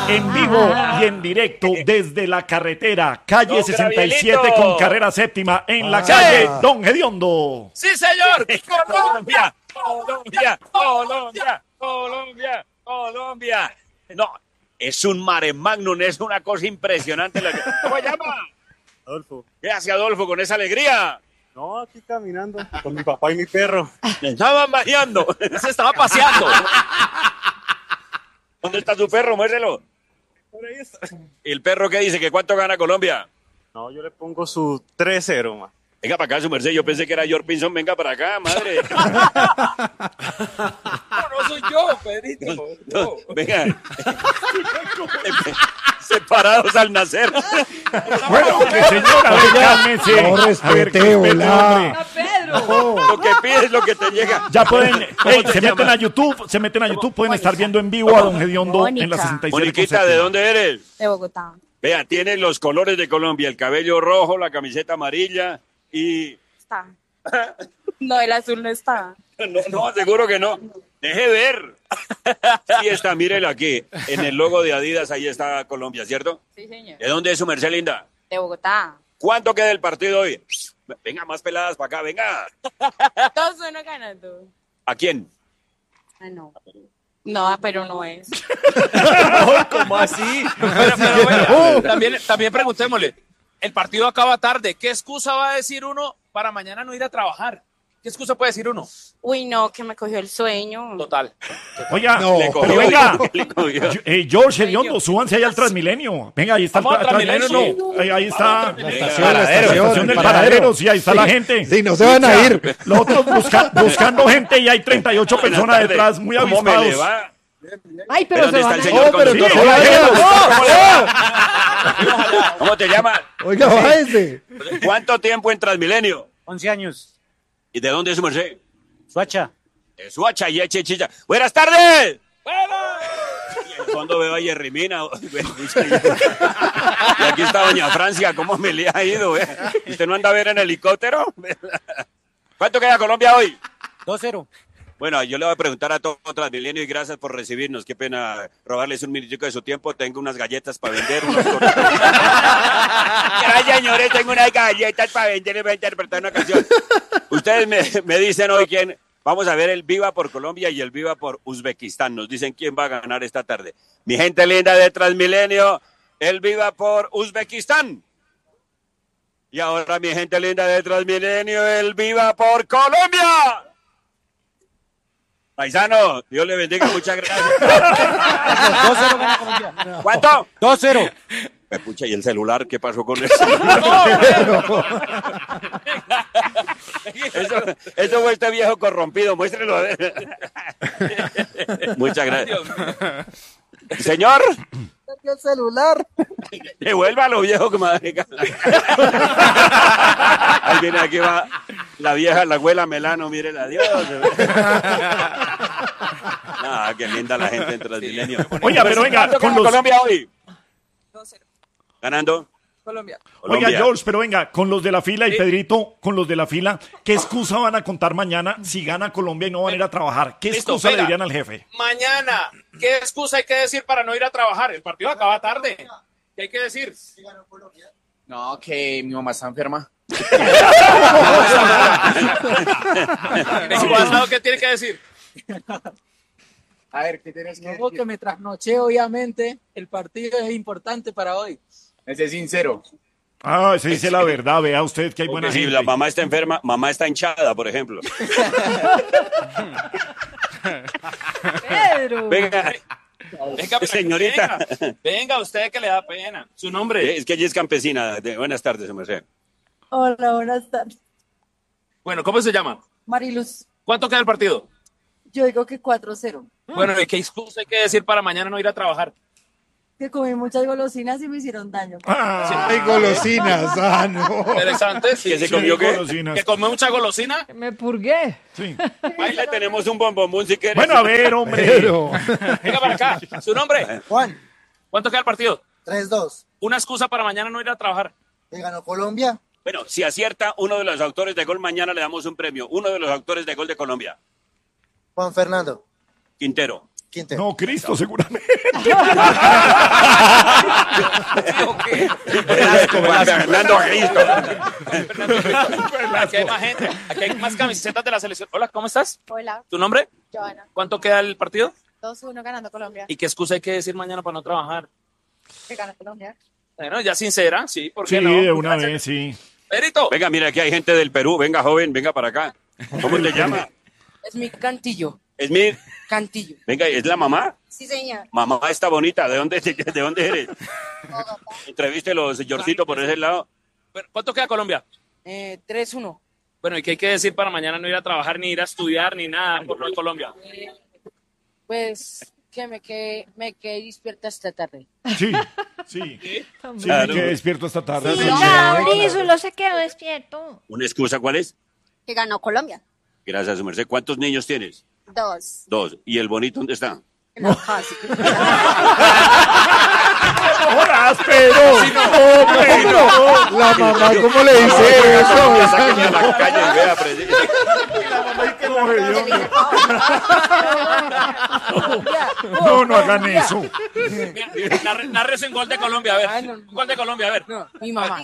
En vivo y en directo desde la carretera, calle 67 con carrera séptima, en la calle Don Gediondo. ¡Sí, señor! ¡Colombia! ¡Colombia! ¡Colombia! ¡Colombia! ¡Colombia! No, es un mare magnum, es una cosa impresionante. ¿Cómo se llama? Adolfo. ¿Qué hace Adolfo con esa alegría? No, aquí caminando con mi papá y mi perro. Estaban bañando. Se estaba paseando. ¿Dónde está tu perro? Muérdelo. Por ahí está. ¿Y el perro qué dice? ¿Que cuánto gana Colombia? No, yo le pongo su 3-0, ma. Venga para acá, su merced. Yo pensé que era George Pinson. Venga para acá, madre. No soy yo, Pedrito. No, venga. Separados al nacer. Bueno, señora, cálmese. No respete, hola. Pedro. Lo que pides es lo que te llega. Ya pueden, te se meten a YouTube, pueden estar viendo en vivo a Don Gediondo en la 67. Moniquita, ¿de dónde eres? De Bogotá. Vea, tiene los colores de Colombia, el cabello rojo, la camiseta amarilla y... Está. No, el azul no está. No, seguro que no. Deje ver. Sí está, mírelo aquí. En el logo de Adidas, ahí está Colombia, ¿cierto? Sí, señor. ¿De dónde es su merced linda? De Bogotá. ¿Cuánto queda el partido hoy? Venga, más peladas para acá, venga. 2-1 ganando. ¿A quién? Ah, no. No, pero no es. ¿Cómo así? Pero también preguntémosle. El partido acaba tarde. ¿Qué excusa va a decir uno para mañana no ir a trabajar? ¿Qué excusa puede decir uno? Uy, no, que me cogió el sueño. Total. Oiga, Le cogió, pero venga, le cogió. George Hediondo, súbanse allá al Transmilenio. Venga, ahí está el Vamos al Transmilenio, Transmilenio, no. Ahí está. La estación del paradero, sí, ahí está la gente. Sí, no se van a ir. Los otros buscando gente y hay 38 personas Buenas tardes. detrás, muy ¿Cómo me le avispados. va? Ay, ¿Pero dónde está el señor? No, pero Sí, no se hola, vaya. ¿Cómo te llamas? Oiga, váyase. ¿Cuánto tiempo en Transmilenio? 11 años. ¿Y de dónde es su merced? Suacha. De Suacha y Chicha. ¡Buenas tardes! Y en el fondo veo a Yerrimina. Y aquí está doña Francia. ¿Cómo me le ha ido? ¿Usted no anda a ver en helicóptero? ¿Cuánto queda Colombia hoy? 2-0. Bueno, yo le voy a preguntar a todo Transmilenio y gracias por recibirnos. Qué pena robarles un minutico de su tiempo. Tengo unas galletas para vender. Ay, señores, tengo unas galletas para vender y voy a interpretar una canción. Ustedes me dicen hoy quién. Vamos a ver el Viva por Colombia y el Viva por Uzbekistán. Nos dicen quién va a ganar esta tarde. Mi gente linda de Transmilenio, el Viva por Uzbekistán. Y ahora mi gente linda de Transmilenio, el Viva por Colombia. Paisano, Dios le bendiga, muchas gracias. 2-0 gana Colombia. ¿Cuánto? 2-0. Me pucha, ¿y el celular? ¿Qué pasó con eso? Eso fue este viejo corrompido, muéstrelo a ver. Muchas gracias. Señor, El celular. devuélvalo, viejo, que madre. Ahí viene, aquí va la vieja, la abuela Melano, mírela, Dios. Ah, qué linda la gente en Transmilenio. Oiga, pero venga, ¿Cuánto con gana los... Colombia hoy? 2-0. ¿Ganando? Colombia. Oiga, Colombia. George, pero venga, con los de la fila y Pedrito, con los de la fila, ¿qué excusa van a contar mañana si gana Colombia y no van a ir a trabar? ¿Qué Listo, excusa le venga. dirían al jefe? Mañana, ¿qué excusa hay que decir para no ir a trabajar? El partido acaba tarde. ¿Qué hay que decir? No, que mi mamá está enferma. ¿Qué tiene que decir? A ver, ¿qué tienes que No, decir? que me trasnoché, obviamente. El partido es importante para hoy. Ese es sincero. Ah, se dice la verdad, vea usted que hay buena Porque si gente. la mamá está enferma, mamá está hinchada, por ejemplo. Pedro. Venga, Venga, señorita. Venga, usted que le da pena. Su nombre. Es que ella es campesina. Buenas tardes, su merced. Hola, buenas tardes. Bueno, ¿cómo se llama? Mariluz, ¿Cuánto queda el partido? yo digo que 4-0. Bueno, ¿y qué excusa hay que decir para mañana no ir a trabajar? Que comí muchas golosinas y me hicieron daño. Ay, golosinas. Ah, no. Interesante. ¿Que se comió qué? Golosinas. ¿Que comió mucha golosina? Me purgué. Sí. Ahí le tenemos un bombomún si quieres. Bueno, a ver, hombre. Pero, Venga para acá. ¿Su nombre? Juan, ¿Cuánto queda el partido? 3-2. Una excusa para mañana no ir a trabajar. ¿Que ganó Colombia? Bueno, si acierta uno de los autores de gol, mañana le damos un premio. Uno de los autores de gol de Colombia. Juan Fernando. Quintero. Quintero. No, Cristo, seguramente. Fernando Cristo. Aquí hay más gente, aquí hay más camisetas de la selección. Hola, ¿cómo estás? Hola, ¿Tu nombre? Joana. ¿Cuánto queda el partido? 2-1 ganando Colombia. ¿Y qué excusa hay que decir mañana para no trabajar? Que gana Colombia. Bueno, ya sincera, sí, ¿por qué Sí, no? de una vez, sí. Perito. Venga, mira, aquí hay gente del Perú. Venga, joven, venga para acá. ¿Cómo te llama? Es mi Cantillo. Es mi... Cantillo. Venga, ¿es la mamá? Sí, señor. Mamá está bonita. ¿De dónde eres? Entrevístelo, señorcito, por ese lado. Bueno, ¿cuánto queda Colombia? 3-1. Bueno, ¿y qué hay que decir para mañana no ir a trabajar, ni ir a estudiar, ni nada por lo de Colombia? Pues que me quedé despierta esta tarde. Sí, sí. Sí, Claro. me quedé despierto esta tarde. Sí, Sí. Gabriel solo se quedó despierto. ¿Una excusa cuál es? Que ganó Colombia. Gracias, su merced. ¿Cuántos niños tienes? 2. 2. ¿Y el bonito dónde está? No, casi. ¡Hola, pero! La mamá, ¿cómo le dice eso? Sáquenme a la calle y vea, presidente. No hagan eso. Narres un gol de Colombia, a ver. Un gol de Colombia, a ver. Mi mamá.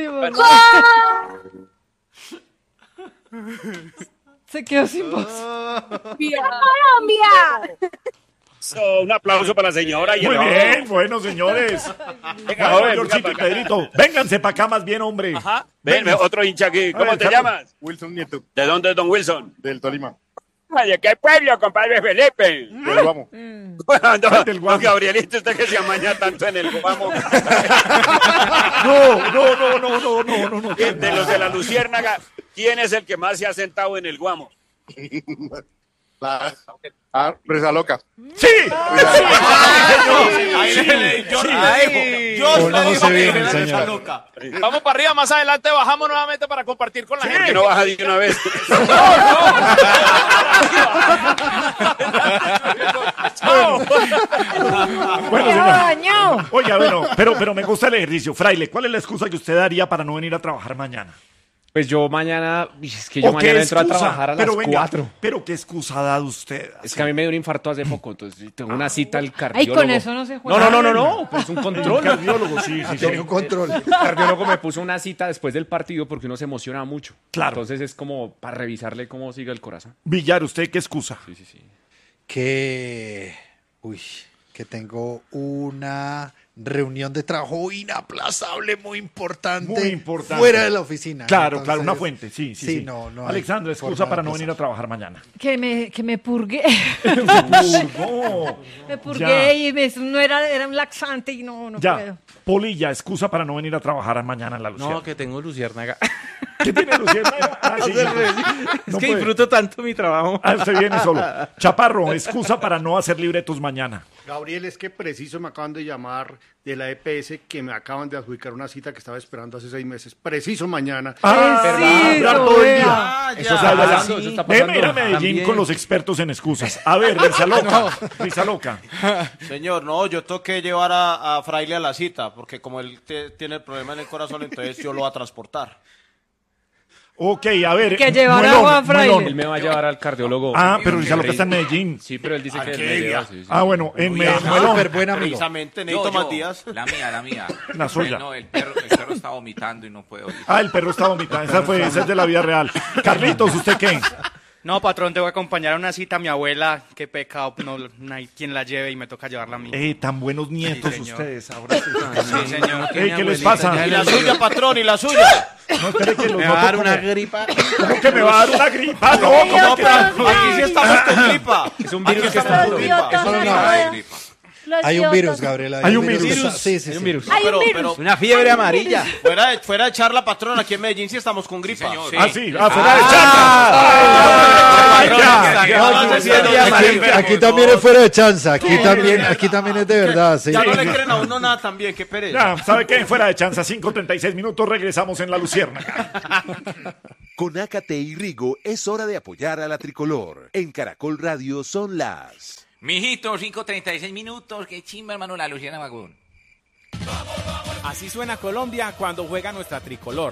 Se quedó sin voz. ¡Colombia! Un aplauso para la señora. Y Muy el- bien, bueno, señores. Venga, Bueno, joven, Georgito venga y para acá. Pedrito, vénganse para acá más bien, hombre. Ajá. Ven, otro hincha aquí. ¿Cómo ver, te Carlos. llamas? Wilson Nieto, ¿De dónde es don Wilson? del Tolima. Ay, ¿de qué pueblo, compadre Felipe? Del Guamo. Bueno, Del don Guamo. Gabrielito, usted que se amaña tanto en el Guamo. No. De los de la Luciérnaga, ¿quién es el que más se ha sentado en el Guamo? Reza Loca. ¡Sí! Yo no sé bien, señora. Vamos para arriba, más adelante bajamos nuevamente para compartir con la ¿Por gente. qué no baja de una vez? Chao. Bueno, señor. Oiga, bueno, pero me gusta el ejercicio. Fraile, ¿cuál es la excusa que usted daría para no venir a trabajar mañana? Pues yo mañana, es que yo ¿O qué mañana entro a excusa? trabajar a las Pero venga, 4. Pero qué excusa ha dado usted. Es que a mí me dio un infarto hace poco, entonces tengo una cita al Ay, cardiólogo. con eso no se juega. No, pues un control. Cardiólogo, sí. Tiene un control. El cardiólogo me puso una cita después del partido porque uno se emociona mucho. Claro. Entonces es como para revisarle cómo sigue el corazón. Villar, ¿usted qué excusa? Sí. Que tengo una reunión de trabajo inaplazable, muy importante. Muy importante. Fuera de la oficina. Claro, Entonces, una fuente, sí. Sí, no hay Alexandra, excusa forma para de no venir a pasar. trabajar mañana. Que me purgué. No. Me purgué Ya. y eso no era un laxante y no puedo. Ya. Polilla, excusa para no venir a trabajar mañana en la Luciérnaga. No, que tengo luciérnaga. ¿Qué tiene Luciérnaga? Ah, sí. Es No que puede. disfruto tanto mi trabajo. Ah, usted viene solo. Chaparro, excusa para no hacer libretos mañana. Gabriel, es que preciso me acaban de llamar de la EPS que me acaban de adjudicar una cita que estaba esperando hace 6 meses. Preciso mañana. Hablar todo el día. Eso está pasando, eso está pasando. Mira Medellín También. con los expertos en excusas. A ver, Risa Loca. Señor, no, yo tengo que llevar a Fraile a la cita, porque como él tiene el problema en el corazón, entonces yo lo voy a transportar. Ok, a ver. Que llevar Muelón, agua a Fraile. Muelón. Él me va a llevar al cardiólogo. Ah, pero Risa Loca está en Medellín. Sí, pero él dice que él me lleva. Sí. Ah, bueno, en Muelón. Súper buen amigo. Precisamente, necesito más días. La mía. La suya. No, el perro está vomitando y no puedo ir. Ah, el perro está vomitando. Esa es de la vida real. Carlitos, ¿usted qué? No, patrón, te voy a acompañar a una cita a mi abuela. Qué pecado, no hay quien la lleve y me toca llevarla a mí. Tan buenos nietos Sí, señor. ustedes. Ahora sí. Sí, señor. ¿Qué les pasa? Y la suya, patrón, y la suya. No, espere que los Me va a dar noto una como- gripa. ¿Cómo que me va a dar una gripa? No, No, ¿cómo que? pero aquí sí estamos con gripa. Es un virus Aquí que estamos está con dando. gripa. Eso no hay. Hay un virus, Gabriela. Hay un virus. Sí, sí, Hay un sí. virus. Hay un virus. Una fiebre amarilla. Fuera de charla, patrón, aquí en Medellín sí estamos con gripa. señor. Ah, sí. Ah, fuera de charla. Aquí también es fuera de chanza. Aquí también es de verdad. Sí. Ya no le creen a uno nada también, qué pereza. Ya, ¿sabe qué? Fuera de chanza, 5:36 minutos, regresamos en la Luciérnaga. Con Ácate y Rigo es hora de apoyar a la tricolor. En Caracol Radio son las... Mijito, 5:36 minutos. Qué chimba, hermano, la Luciana Magún. Así suena Colombia cuando juega nuestra tricolor.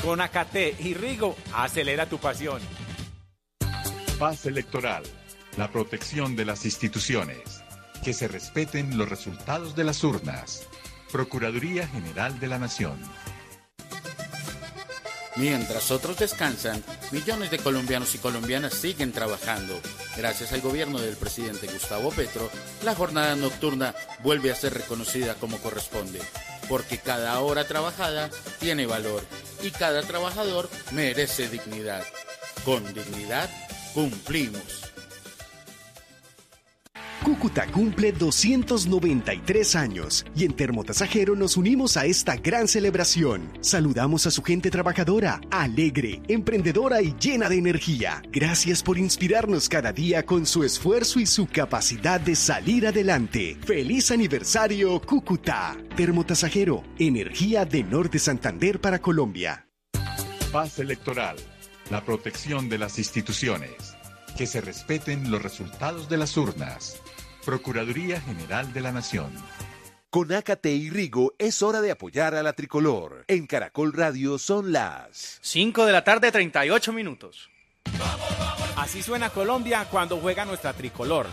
Con Acate y Rigo, acelera tu pasión. Paz electoral, la protección de las instituciones, que se respeten los resultados de las urnas. Procuraduría General de la Nación. Mientras otros descansan, millones de colombianos y colombianas siguen trabajando. Gracias al gobierno del presidente Gustavo Petro, la jornada nocturna vuelve a ser reconocida como corresponde, porque cada hora trabajada tiene valor y cada trabajador merece dignidad. Con dignidad, cumplimos. Cúcuta cumple 293 años y en Termotasajero nos unimos a esta gran celebración. Saludamos a su gente trabajadora, alegre, emprendedora y llena de energía. Gracias por inspirarnos cada día con su esfuerzo y su capacidad de salir adelante. ¡Feliz aniversario, Cúcuta! Termotasajero, energía de Norte Santander para Colombia. Paz electoral, la protección de las instituciones, que se respeten los resultados de las urnas. Procuraduría General de la Nación. Con Acate y Rigo es hora de apoyar a la tricolor. En Caracol Radio son las 5 de la tarde, 38 minutos. Así suena Colombia cuando juega nuestra tricolor.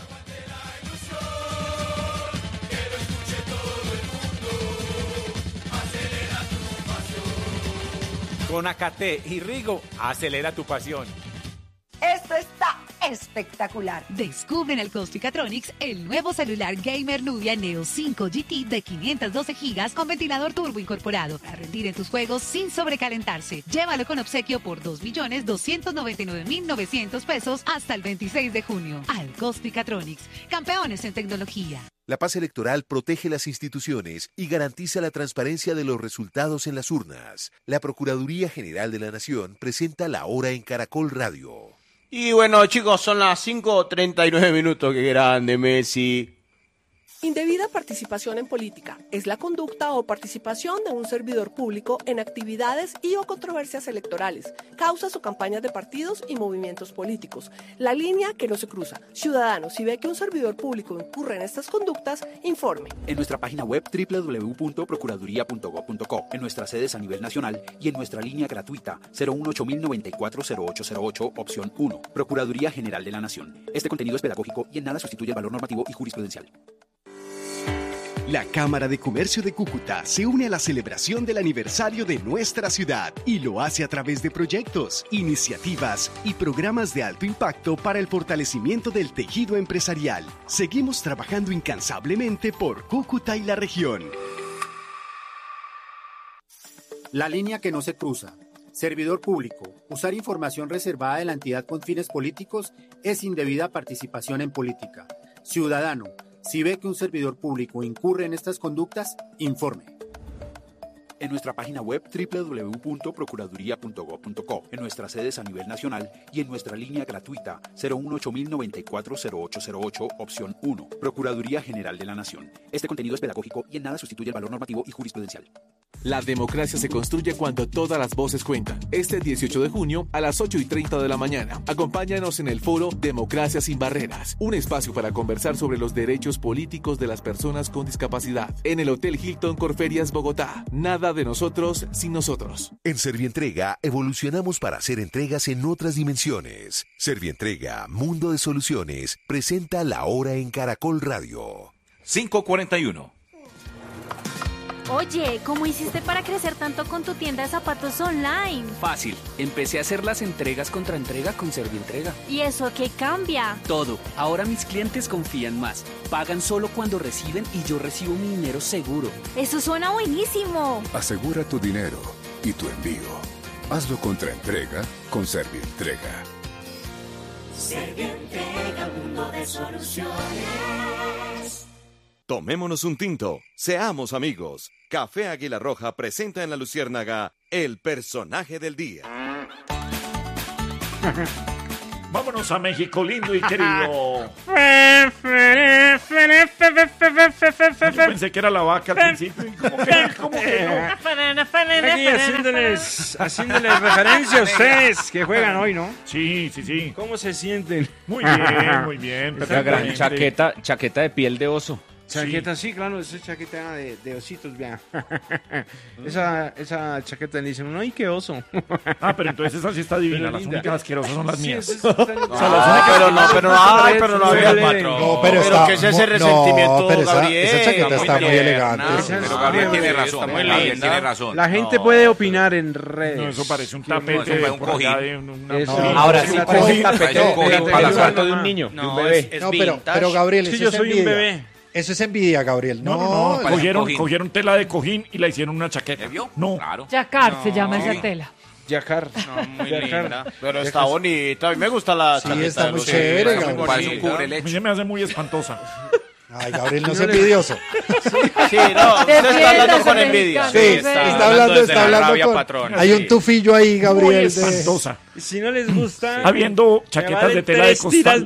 Con Acate y Rigo, acelera tu pasión. Esto está espectacular. Descubre en el Costicatronics el nuevo celular gamer Nubia Neo 5 GT de 512 GB con ventilador turbo incorporado para rendir en tus juegos sin sobrecalentarse. Llévalo con obsequio por 2.299.900 pesos hasta el 26 de junio. Al Costicatronics, campeones en tecnología. La paz electoral protege las instituciones y garantiza la transparencia de los resultados en las urnas. La Procuraduría General de la Nación presenta La Hora en Caracol Radio. Y bueno, chicos, son las 5:39 minutos. Qué grande, Messi. Indebida participación en política es la conducta o participación de un servidor público en actividades y o controversias electorales, causas o campañas de partidos y movimientos políticos. La línea que no se cruza. Ciudadano, si ve que un servidor público incurre en estas conductas, informe. En nuestra página web www.procuraduría.gov.co, en nuestras sedes a nivel nacional y en nuestra línea gratuita 018-094-0808, opción 1. Procuraduría General de la Nación. Este contenido es pedagógico y en nada sustituye el valor normativo y jurisprudencial. La Cámara de Comercio de Cúcuta se une a la celebración del aniversario de nuestra ciudad y lo hace a través de proyectos, iniciativas y programas de alto impacto para el fortalecimiento del tejido empresarial. Seguimos trabajando incansablemente por Cúcuta y la región. La línea que no se cruza. Servidor público. Usar información reservada de la entidad con fines políticos es indebida participación en política. Ciudadano, si ve que un servidor público incurre en estas conductas, informe. En nuestra página web www.procuraduría.gov.co, en nuestras sedes a nivel nacional y en nuestra línea gratuita 018-094-0808, opción 1. Procuraduría General de la Nación. Este contenido es pedagógico y en nada sustituye el valor normativo y jurisprudencial. La democracia se construye cuando todas las voces cuentan. Este 18 de junio a las 8:30 de la mañana. Acompáñanos en el foro Democracia sin Barreras, un espacio para conversar sobre los derechos políticos de las personas con discapacidad. En el Hotel Hilton Corferias, Bogotá. Nada de nosotros sin nosotros. En Servientrega evolucionamos para hacer entregas en otras dimensiones. Servientrega, Mundo de Soluciones, presenta La Hora en Caracol Radio. 5:41. Oye, ¿cómo hiciste para crecer tanto con tu tienda de zapatos online? Fácil, empecé a hacer las entregas contra entrega con Servientrega. ¿Y eso qué cambia? Todo, ahora mis clientes confían más, pagan solo cuando reciben y yo recibo mi dinero seguro. ¡Eso suena buenísimo! Asegura tu dinero y tu envío. Hazlo contra entrega con Servientrega. Servientrega, mundo de soluciones. Tomémonos un tinto, seamos amigos. Café Águila Roja presenta en La Luciérnaga el personaje del día. Vámonos a México, lindo y querido. Yo pensé que era la vaca al principio. ¿Cómo que no? Aquí haciéndoles referencia a ustedes que juegan hoy, ¿no? Sí, sí, sí. ¿Cómo se sienten? Muy bien, muy bien. Una gran chaqueta de piel de oso. Chaqueta, sí, claro, esa chaqueta de ositos, vea. esa chaqueta le dicen, no, ¡ay, qué oso! Pero entonces esa sí está divina, las únicas asquerosas son las mías. Pero no había patrón. No, pero ¿qué es ese resentimiento, Gabriel? Esa chaqueta está muy elegante. Pero Gabriel tiene razón, Gabriel tiene razón. La gente puede opinar en redes. No, eso parece un tapete. Un cojín. Ahora sí parece un tapete para el cuarto de un niño, de un bebé. No, pero Gabriel, es que yo soy un bebé. Eso es envidia, Gabriel. No. Cogieron tela de cojín y la hicieron una chaqueta. No. Claro. Yacar se llama esa tela. Yacar. No, muy linda. Pero está bonita. A mí me gusta la chaqueta. Sí, está muy chévere, Gabriel. Parece un cubreleche. A mí se me hace muy espantosa. Ay, Gabriel, no es envidioso. Sí, no, usted está hablando con envidia. Sí, está hablando con... patrón. Hay un tufillo ahí, Gabriel. Muy espantosa. Si no les gusta... Habiendo chaquetas de tela de costal.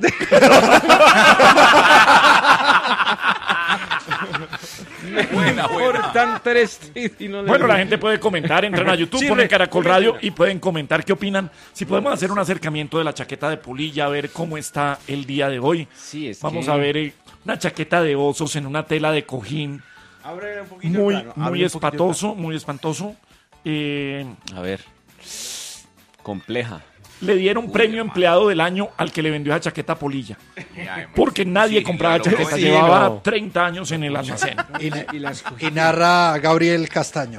Bueno, la gente puede comentar, entran a YouTube, ponen Caracol Radio y pueden comentar qué opinan. Si podemos hacer un acercamiento de la chaqueta de Polilla, a ver cómo está el día de hoy. Sí, vamos a ver una chaqueta de osos en una tela de cojín. Muy espantoso, muy espantoso. A ver, compleja. Le dieron premio empleado del año al que le vendió esa chaqueta a Polilla. Porque nadie compraba chaqueta. Llevaba 30 años en el almacén. Y narra Gabriel Castaño.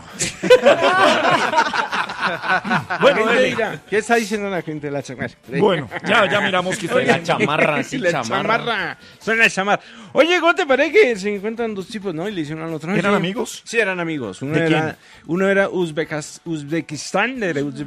Bueno, ¿qué está diciendo la gente de la chamarra? Bueno, ya miramos que está la chamarra, sí, la chamarra. Son la chamarra. Oye, ¿cómo te parece que se encuentran dos tipos, no? Y le hicieron al otro. ¿Eran amigos? Sí, eran amigos. Uno era Uzbekistán,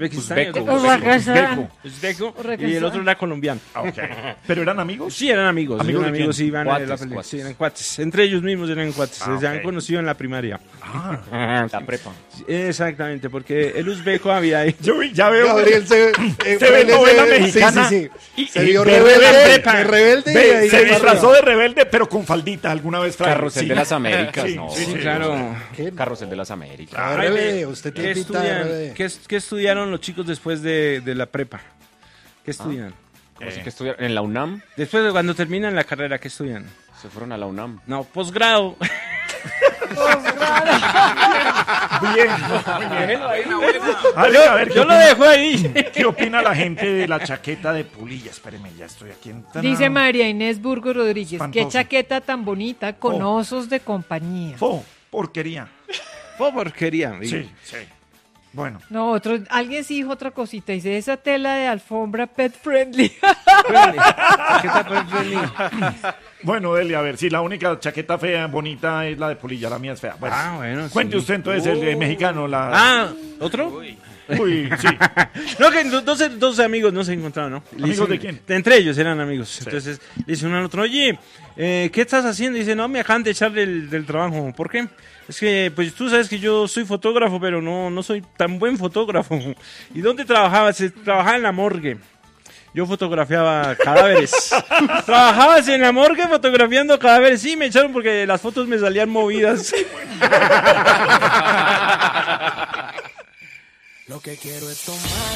uzbeco, y el otro era colombiano. Okay. ¿Pero eran amigos? Sí, eran amigos. ¿Amigos iban cuates, a la sí, eran cuates. Entre ellos mismos eran cuates. Se han conocido en la primaria. La prepa. Exactamente, porque el uzbeco había ahí. Yo ya veo. Gabriel se ve novela mexicana. Sí. Y se vio rebelde. Se disfrazó de rebelde, pero con faldita alguna vez. Carrusel de las Américas, ¿no? Sí, claro. Carrusel de las Américas. Usted tiene pinta de rebelde. ¿Qué estudiaron los chicos después de la prepa? ¿Qué estudian? ¿Qué estudiaron? ¿En la UNAM? Después de cuando terminan la carrera, ¿qué estudian? Se fueron a la UNAM. No, posgrado. Bien. A ver, yo lo dejo ahí. ¿Qué opina la gente de la chaqueta de Polilla? Espéreme, ya estoy aquí. Dice María Inés Burgos Rodríguez, espantoso. qué chaqueta tan bonita con osos de compañía. Porquería. Porquería. Sí. Bueno. No, alguien sí dijo otra cosita. Dice, esa tela de alfombra pet friendly. Chaqueta pet friendly. Bueno, Delia, a ver, si la única chaqueta fea, bonita es la de Polilla, la mía es fea. Bueno, cuente usted entonces el de mexicano. ¿Otro? Uy, sí. No, que dos amigos no se encontraron, ¿no? ¿Amigos de quién? Entre ellos eran amigos. Sí. Entonces le dice uno al otro, oye, ¿qué estás haciendo? Y dice, no, me acaban de echar del trabajo. ¿Por qué? Es que, pues tú sabes que yo soy fotógrafo, pero no soy tan buen fotógrafo. ¿Y dónde trabajabas? Trabajaba en la morgue. Yo fotografiaba cadáveres. ¿Trabajabas en la morgue fotografiando cadáveres? Sí, me echaron porque las fotos me salían movidas. Lo que quiero es tomar